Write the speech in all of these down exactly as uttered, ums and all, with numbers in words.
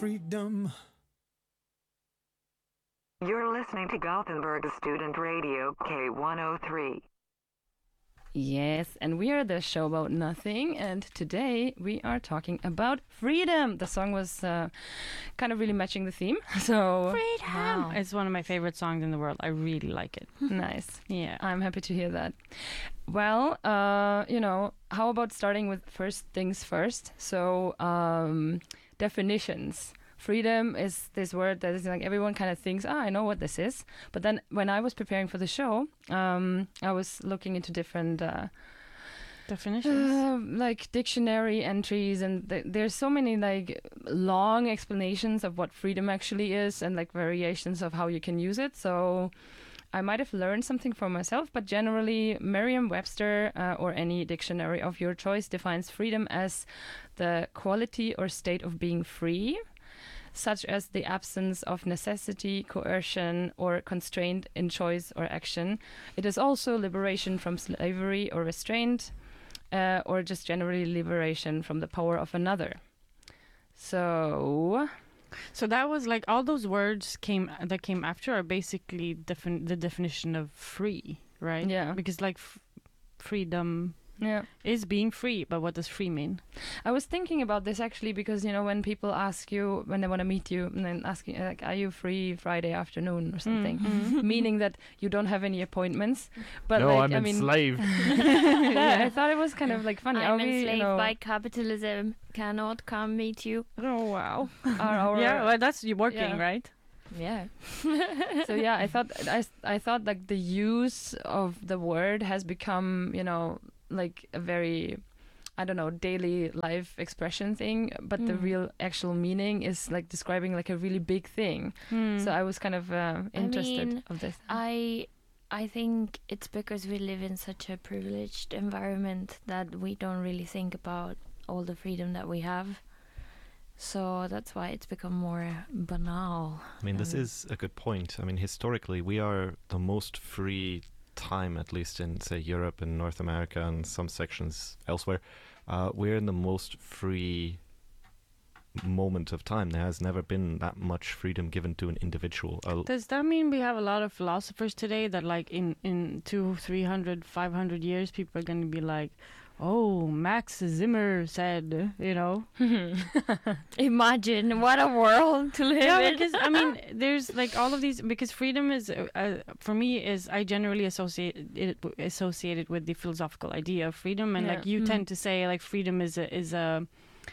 freedom. You're listening to Gothenburg Student Radio K one oh three. Yes, and we are the show about nothing, and today we are talking about freedom. The song was uh, kind of really matching the theme, so freedom. Wow. It's one of my favorite songs in the world. I really like it. Nice. Yeah, I'm happy to hear that. Well, uh, you know, how about starting with first things first? So, um, definitions. Freedom is this word that is like everyone kind of thinks, ah, I know what this is. But then when I was preparing for the show, um, I was looking into different uh, definitions, uh, like dictionary entries, and th- there's so many like long explanations of what freedom actually is, and like variations of how you can use it. So I might have learned something for myself, but generally Merriam-Webster uh, or any dictionary of your choice defines freedom as the quality or state of being free, such as the absence of necessity, coercion, or constraint in choice or action. It is also liberation from slavery or restraint, uh, or just generally liberation from the power of another. So... So that was like all those words came that came after are basically defin- the definition of free, right? Yeah. Because like f- freedom... Yeah, is being free, but what does free mean? I was thinking about this actually because, you know, when people ask you, when they want to meet you, and then asking, like, are you free Friday afternoon or something? Mm-hmm. Meaning that you don't have any appointments. But no, like, I'm I mean, enslaved. yeah, I thought it was kind of like funny. I'm Are we, enslaved you know, by capitalism. Cannot come meet you. Oh, wow. are our, yeah, well, that's you working, yeah. right? Yeah. So yeah, I thought I, I thought like the use of the word has become, you know, like a very, I don't know, daily life expression thing, but mm. the real actual meaning is like describing like a really big thing. Mm. So I was kind of uh, interested I mean, of this. I I think it's because we live in such a privileged environment that we don't really think about all the freedom that we have. So that's why it's become more banal. I mean, this is a good point. I mean, historically, we are the most free time, at least in, say, Europe and North America and some sections elsewhere. Uh, we're in the most free moment of time. There has never been that much freedom given to an individual. Uh, Does that mean we have a lot of philosophers today that like in, in two, three hundred, five hundred years, people are going to be like, oh, Max Zimmer said, you know. Imagine what a world to live yeah, in. because I mean, there's like all of these, because freedom is, uh, uh, for me, is I generally associate it associated with the philosophical idea of freedom, and yeah. like you mm. tend to say like freedom is a, is a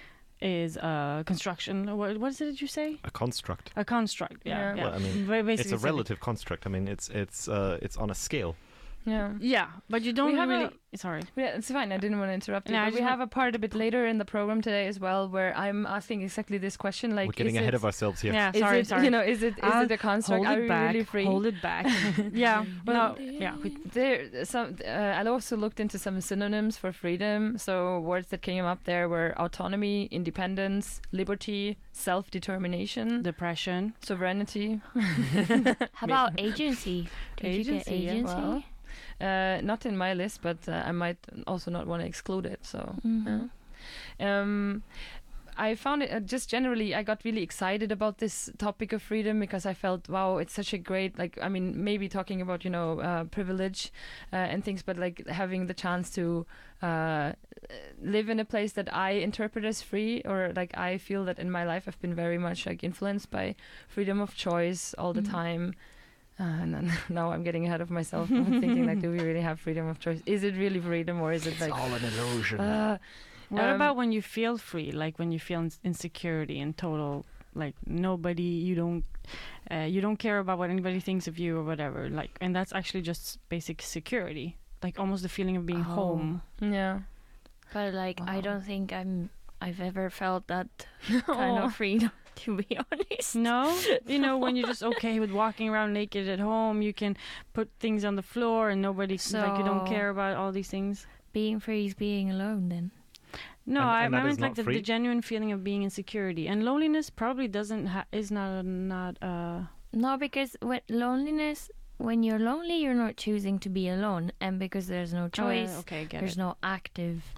is a construction. What what is it that you say? a construct. A construct. Yeah. Yeah. yeah. Well, I mean, Basically it's a something. relative construct. I mean, it's it's uh, it's on a scale. Yeah. Yeah, but you don't We have really. a- Sorry. Yeah, it's fine. I didn't want to interrupt you. No, I but we just have a part a bit later in the program today as well, where I'm asking exactly this question. Like, We're getting is ahead it, of ourselves here. Yeah. Is Sorry. it, sorry. you know, is it is I'll it a construct? Hold Are it we back. really free? Hold it back. yeah. Well, no. Yeah. We, There, some. Uh, I also looked into some synonyms for freedom. So words that came up there were autonomy, independence, liberty, self-determination, depression. sovereignty. How about agency? Did you get Agency, yeah. agency? Well, uh, not in my list, but uh, I might also not want to exclude it. So, Mhm. yeah. um, I found it uh, just generally, I got really excited about this topic of freedom because I felt, wow, it's such a great, like, I mean, maybe talking about, you know, uh, privilege uh, and things, but like having the chance to uh, live in a place that I interpret as free, or like I feel that in my life I've been very much like influenced by freedom of choice all the Mhm. time. Uh, and then now I'm getting ahead of myself. I'm thinking like, do we really have freedom of choice? Is it really freedom, or is it like all an illusion. uh, What Um, about when you feel free, like when you feel ins- insecurity and total, like nobody, you don't, uh, you don't care about what anybody thinks of you or whatever, like, and that's actually just basic security, like almost the feeling of being Oh. home. yeah. But like, I Wow. don't think I'm. I've ever felt that kind of freedom. To be honest. No, you know, when you're just okay with walking around naked at home, you can put things on the floor and nobody, like, you don't So- care about all these things. Being free is being alone. Then. No, And- I, and I that is meant like not the, the free? genuine feeling of being insecurity, and loneliness probably doesn't ha- is not not uh. No, because when loneliness, when you're lonely, you're not choosing to be alone, and because there's no choice, Oh, okay, I get there's it. no active,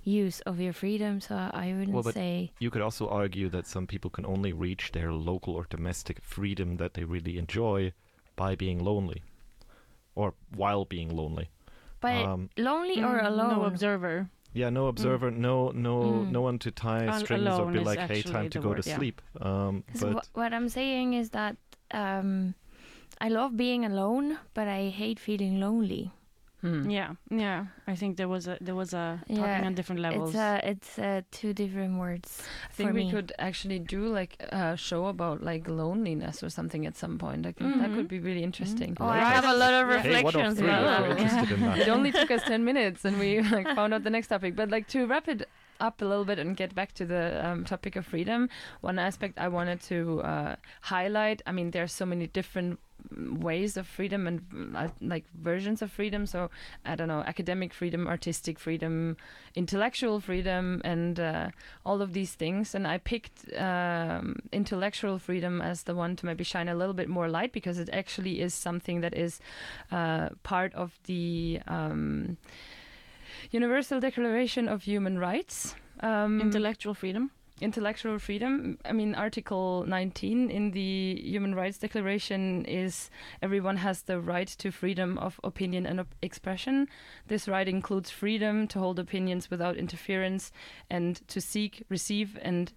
use of your freedom. So I wouldn't Well, but say You could also argue that some people can only reach their local or domestic freedom that they really enjoy by being lonely, or while being lonely. but Um, lonely or Mm, alone. No observer. yeah, no observer, no, no, Mm. no one to tie Al- strings or alone be is like, "Hey, actually time to the go word, to yeah. sleep." Um, 'Cause but wh- what I'm saying is that um, I love being alone, but I hate feeling lonely. Hmm. Yeah, yeah. I think there was a there was a talking Yeah, on different levels. It's uh, it's uh, two different words. I think for we me. could actually do like a show about like loneliness or something at some point. I think that Mhm. could be really interesting. Oh, I Right. have a lot of Yeah. hey, what a reflections. free if about you're that. interested in that. It only took us ten minutes and we like found out the next topic. But like to wrap it up a little bit and get back to the um, topic of freedom, one aspect I wanted to uh, highlight, I mean, there's so many different mm, ways of freedom and mm, uh, like versions of freedom. So I don't know, academic freedom, artistic freedom, intellectual freedom, and uh, all of these things. And I picked um, intellectual freedom as the one to maybe shine a little bit more light, because it actually is something that is uh, part of the um, Universal Declaration of Human Rights. Um, Intellectual freedom. intellectual freedom. I mean, Article nineteen in the Human Rights Declaration is everyone has the right to freedom of opinion and op- expression. This right includes freedom to hold opinions without interference and to seek, receive, and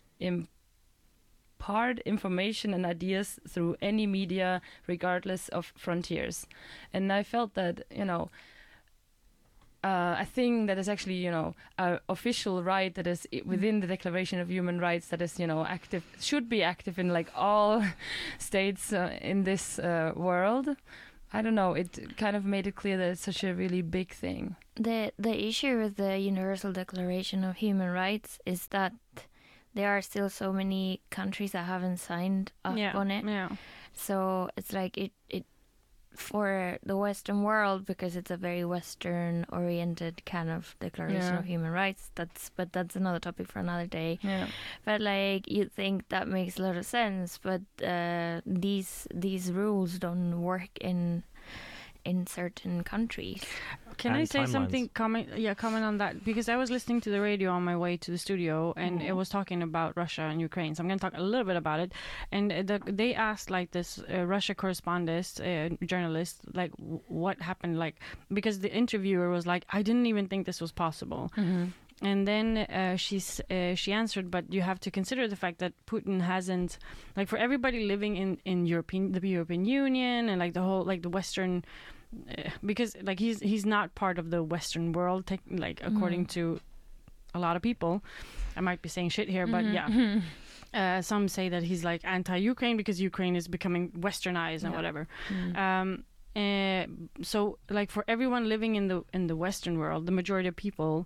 impart information and ideas through any media, regardless of frontiers. And I felt that, you know, Uh, a thing that is actually, you know, a official right that is i- within the Declaration of Human Rights that is, you know, active, should be active in like all states uh, in this uh, world. I don't know. It kind of made it clear that it's such a really big thing. The the issue with the Universal Declaration of Human Rights is that there are still so many countries that haven't signed up yeah. on it. Yeah. So it's like it it for the Western world, because it's a very Western oriented kind of declaration Yeah. of human rights. That's but that's another topic for another day. Yeah. But like you think that makes a lot of sense, but uh, these these rules don't work in in certain countries. Can I And say timelines. something? Comment, yeah, comment on that, because I was listening to the radio on my way to the studio, and Mm. it was talking about Russia and Ukraine. So I'm going to talk a little bit about it. And the, they asked like this uh, Russia correspondent, uh, journalist, like w- what happened, like because the interviewer was like, I didn't even think this was possible. Mm-hmm. And then uh, she's uh, she answered, but you have to consider the fact that Putin hasn't, like, for everybody living in in European the European Union and like the whole like the Western, uh, because like he's he's not part of the Western world, tech, like according Mhm. to a lot of people. I might be saying shit here, but Mhm. yeah. Mhm. Uh, some say that he's like anti-Ukraine because Ukraine is becoming westernized and Yeah. whatever. Mm. Um, uh, so like for everyone living in the in the Western world, the majority of people,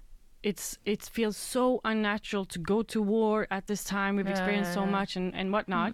it's it feels so unnatural to go to war at this time. We've Yeah, experienced yeah, so yeah. much and and whatnot,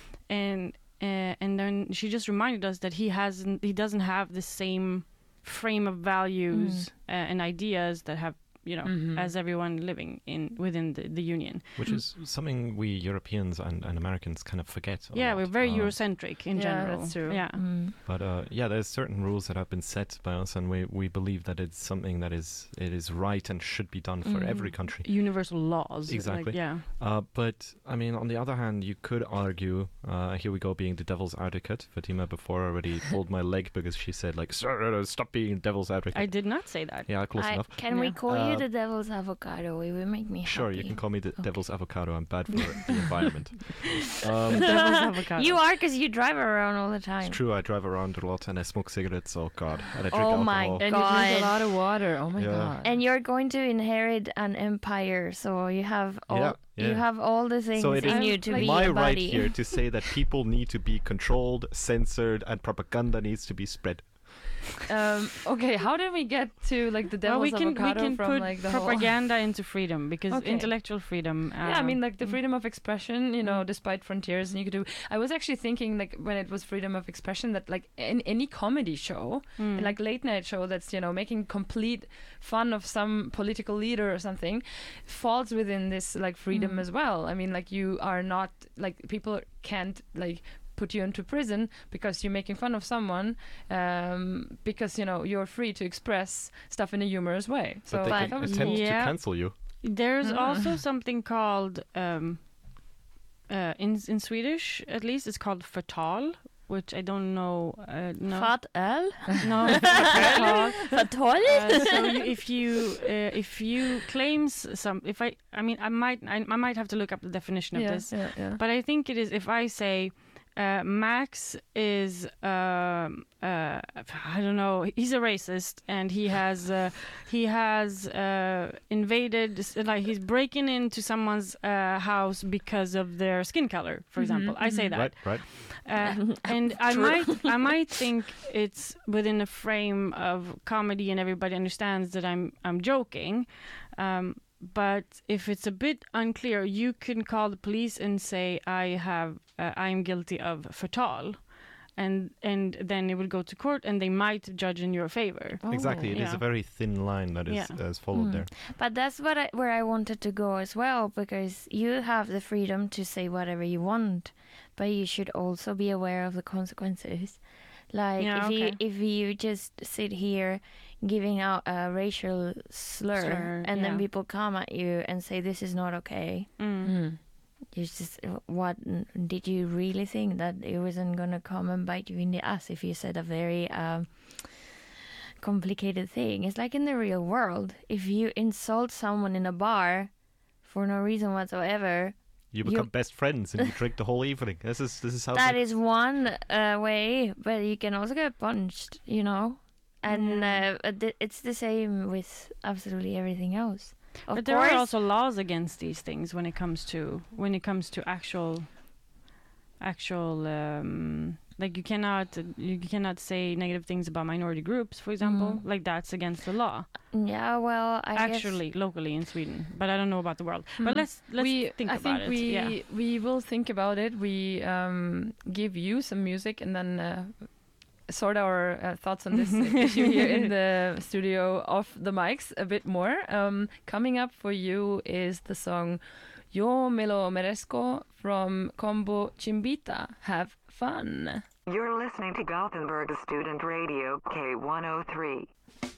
and uh, and then she just reminded us that he hasn't he doesn't have the same frame of values uh, and ideas that have you know Mhm. as everyone living in within the, the union. which is something we Europeans and, and Americans kind of forget. a Yeah, lot. we're very Um, Eurocentric in Yeah, general. that's true. Yeah. Mm. But uh, yeah, there's certain rules that have been set by us, and we, we believe that it's something that is it is right and should be done for Mm. every country. Universal laws. Exactly. Like, yeah. Uh, but I mean, on the other hand, you could argue. Uh, here we go, being the devil's advocate. Fatima before already pulled my leg because she said like, "Sir, stop being devil's advocate." I did not say that. yeah, close I, enough. can we Yeah. call you Uh, the devil's avocado? It will make me Sure, happy. you can call me the Okay. devil's avocado. I'm bad for the environment. Um, Devil's avocado. You are, because you drive around all the time. It's true, I drive around a lot and I smoke cigarettes. Oh god, and I drink Oh my alcohol. And you drink a God. lot of water. Oh my Yeah. god. And you're going to inherit an empire, so you have all Yeah, you yeah. have all the things So it in is you to like be my a right body. here to say that people need to be controlled, censored, and propaganda needs to be spread. um, okay, how did we get to like the Well, devil's we can we avocado can from put like the whole? propaganda into freedom, because Okay. intellectual freedom. Uh, Yeah, I mean, like the mm. freedom of expression, you know, despite frontiers, and you could do. I was actually thinking, like, when it was freedom of expression, that like in any comedy show, Mm. like late night show, that's you know making complete fun of some political leader or something, falls within this like freedom Mm. as well. I mean, like you are not like people can't like put you into prison because you're making fun of someone, um, because you know you're free to express stuff in a humorous way. So But they But- can that was attempt cool. Yeah. to cancel you. There's Mm. also something called um, uh, in in Swedish, at least, it's called förtal, which I don't know. Uh, no, Fat öl? no, förtal. Fatal? Uh, so you, if you uh, if you claims some, if I I mean I might I, I might have to look up the definition of yeah, this, yeah, yeah. but I think it is if I say uh, Max is um, uh, I don't know, he's a racist and he has uh, he has uh, invaded, like he's breaking into someone's uh, house because of their skin color, for Mhm, example. I say that. Right, right. Uh, and I might, I might think it's within a frame of comedy, and everybody understands that I'm, I'm joking. Um, but if it's a bit unclear, you can call the police and say I have, uh, I'm guilty of förtal, and and then it will go to court, and they might judge in your favor. Exactly. It is Yeah. a very thin line that is Yeah. is followed Mm. there. But that's what I, where I wanted to go as well, because you have the freedom to say whatever you want, but you should also be aware of the consequences. Like Yeah, if you okay. if you just sit here giving out a racial slur, Slur, and then yeah. people come at you and say this is not okay, Mm. Mm. you just what did you really think that it wasn't gonna come and bite you in the ass if you said a very um, complicated thing? It's like in the real world. If you insult someone in a bar for no reason whatsoever, You You- become best friends and you drink the whole evening. This is this is how. that some- is one uh, way, but you can also get punched, you know. And Yeah. uh, th- it's the same with absolutely everything else. Of But there course, are also laws against these things when it comes to when it comes to actual actual um, like you cannot you cannot say negative things about minority groups, for example. Mhm. Like that's against the law. yeah. Well, I Actually, locally in Sweden, but I don't know about the world. But Hmm. let's let's we, think I about think it. we yeah. we will think about it. We um, give you some music and then uh, sort our uh, thoughts on this issue here in the studio off the mics a bit more. Um, coming up for you is the song Yo Me Lo Merezco from Combo Chimbita. Have fun. You're listening to Gothenburg Student Radio K one oh three.